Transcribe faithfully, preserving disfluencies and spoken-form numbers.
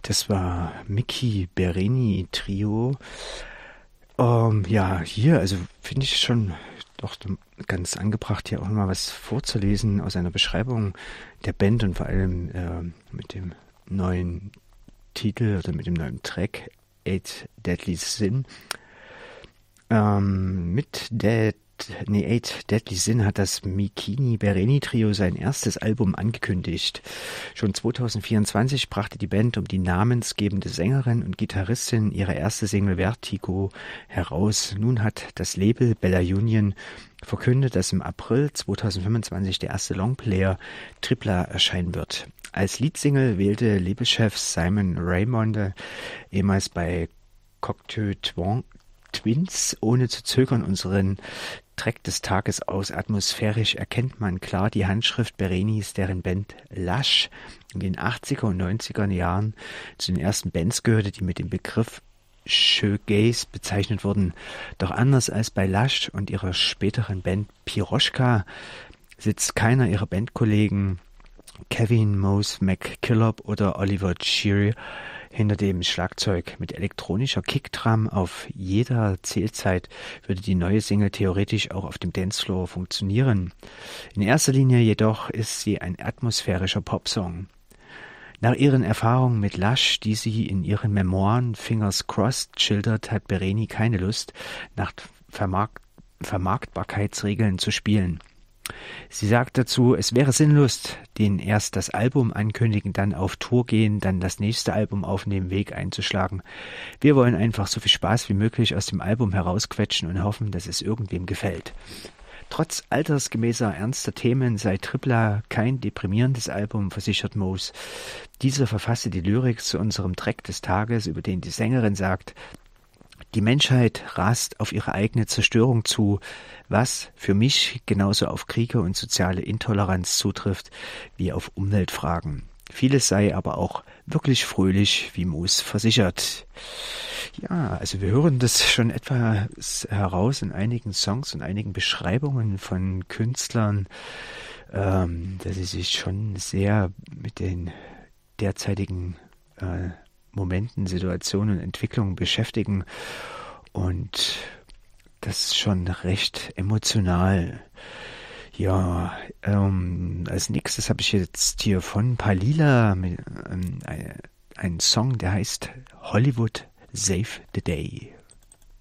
Das war Miki Berenyi Trio. Ähm, ja, hier, also finde ich schon doch ganz angebracht, hier auch mal was vorzulesen aus einer Beschreibung der Band und vor allem äh, mit dem neuen Titel oder mit dem neuen Track Eight Deadly Sin. Ähm, mit Dead Nee, Eight Deadly Sin hat das Miki Berenyi Trio sein erstes Album angekündigt. Schon zwanzig vierundzwanzig brachte die Band um die namensgebende Sängerin und Gitarristin ihre erste Single Vertigo heraus. Nun hat das Label Bella Union verkündet, dass im April zwanzig fünfundzwanzig der erste Longplayer Tripla erscheinen wird. Als Leadsingle wählte Labelchef Simon Raymonde, ehemals bei Cocteau Twins, ohne zu zögern unseren Track des Tages aus. Atmosphärisch erkennt man klar die Handschrift Berenyis, deren Band Lush in den achtziger und neunziger Jahren zu den ersten Bands gehörte, die mit dem Begriff Shoegaze bezeichnet wurden. Doch anders als bei Lush und ihrer späteren Band Piroshka sitzt keiner ihrer Bandkollegen Kevin Mose McKillop oder Oliver Cheery hinter dem Schlagzeug. Mit elektronischer Kickdrum auf jeder Zählzeit würde die neue Single theoretisch auch auf dem Dancefloor funktionieren. In erster Linie jedoch ist sie ein atmosphärischer Popsong. Nach ihren Erfahrungen mit Lush, die sie in ihren Memoiren Fingers Crossed schildert, hat Berenyi keine Lust, nach Vermarkt- Vermarktbarkeitsregeln zu spielen. Sie sagt dazu, es wäre sinnlos, den erst das Album ankündigen, dann auf Tour gehen, dann das nächste Album aufnehmen, Weg einzuschlagen. Wir wollen einfach so viel Spaß wie möglich aus dem Album herausquetschen und hoffen, dass es irgendwem gefällt. Trotz altersgemäßer ernster Themen sei Tripla kein deprimierendes Album, versichert Mose. Dieser verfasste die Lyrik zu unserem Track des Tages, über den die Sängerin sagt: Die Menschheit rast auf ihre eigene Zerstörung zu, was für mich genauso auf Kriege und soziale Intoleranz zutrifft wie auf Umweltfragen. Vieles sei aber auch wirklich fröhlich, wie Mose versichert. Ja, also wir hören das schon etwa heraus in einigen Songs und einigen Beschreibungen von Künstlern, ähm, dass sie sich schon sehr mit den derzeitigen äh, Momenten, Situationen und Entwicklungen beschäftigen und das schon recht emotional. Ja, ähm, als nächstes habe ich jetzt hier von Palila mit, ähm, einen Song, der heißt Hollywood Save the Day.